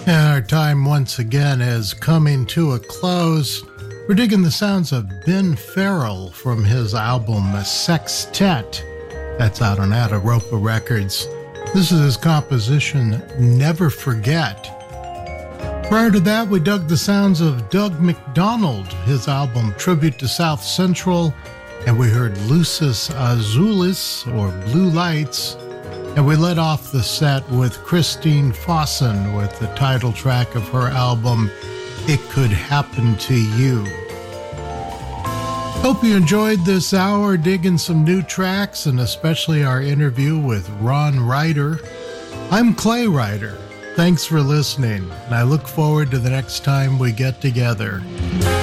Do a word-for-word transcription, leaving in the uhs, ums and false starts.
And our time once again is coming to a close. We're digging the sounds of Ben Farrell from his album Sextet. That's out on Ataropa Records. This is his composition, Never Forget. Prior to that, we dug the sounds of Doug McDonald, his album Tribute to South Central, and we heard Lucis Azulis, or Blue Lights, and we led off the set with Christine Fossen with the title track of her album, It Could Happen to You. Hope you enjoyed this hour digging some new tracks, and especially our interview with Ron Ryder. I'm Clay Ryder. Thanks for listening, and I look forward to the next time we get together.